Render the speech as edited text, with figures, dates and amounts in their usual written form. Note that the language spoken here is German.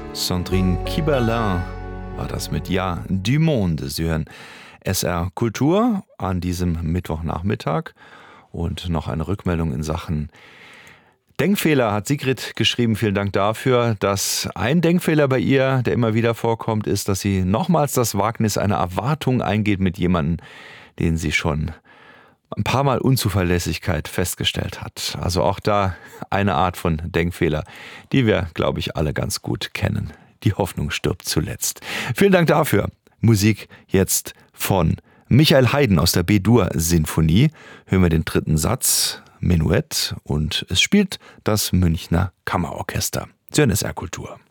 Sandrine Kiberlin war das mit Ja, du Monde. Sie hören SR Kultur an diesem Mittwochnachmittag. Und noch eine Rückmeldung in Sachen Denkfehler hat Sigrid geschrieben. Vielen Dank dafür, dass ein Denkfehler bei ihr, der immer wieder vorkommt, ist, dass sie nochmals das Wagnis einer Erwartung eingeht mit jemandem, den sie schon ein paar Mal Unzuverlässigkeit festgestellt hat. Also auch da eine Art von Denkfehler, die wir, glaube ich, alle ganz gut kennen. Die Hoffnung stirbt zuletzt. Vielen Dank dafür. Musik jetzt von Michael Haydn aus der B-Dur-Sinfonie. Hören wir den dritten Satz, Menuett, und es spielt das Münchner Kammerorchester. Sie hören SR Kultur.